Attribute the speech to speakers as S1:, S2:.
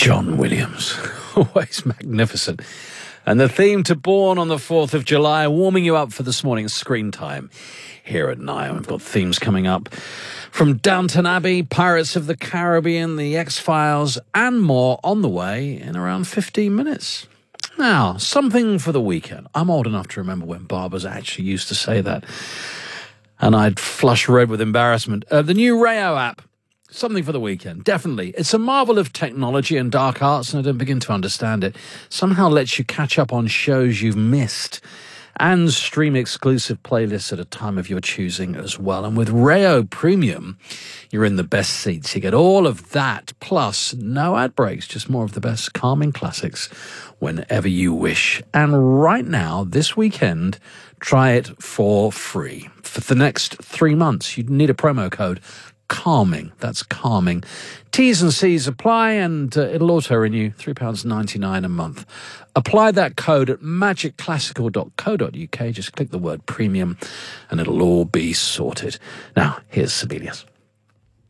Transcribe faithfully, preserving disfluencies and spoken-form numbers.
S1: John Williams, always magnificent. And the theme to Born on the fourth of July, warming you up for this morning's screen time here at nine. We've got themes coming up from Downton Abbey, Pirates of the Caribbean, The X-Files, and more on the way in around fifteen minutes. Now, something for the weekend. I'm old enough to remember when barbers actually used to say that, and I'd flush red with embarrassment. Uh, the new Rayo app. Something for the weekend, definitely. It's a marvel of technology and dark arts, and I don't begin to understand it. Somehow lets you catch up on shows you've missed and stream exclusive playlists at a time of your choosing as well. And with Rayo Premium, you're in the best seats. You get all of that, plus no ad breaks, just more of the best calming classics whenever you wish. And right now, this weekend, try it for free. For the next three months, you need a promo code Calming. That's calming. T's and C's apply, and uh, it'll auto-renew three pounds ninety-nine a month. Apply that code at magic classical dot co dot uk. Just click the word premium, and it'll all be sorted. Now, here's Sibelius.